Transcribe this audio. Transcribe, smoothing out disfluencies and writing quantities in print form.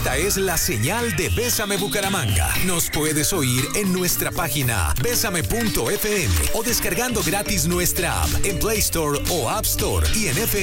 Esta es la señal de Bésame Bucaramanga. Nos puedes oír en nuestra página besame.fm o descargando gratis nuestra app en Play Store o App Store y en FM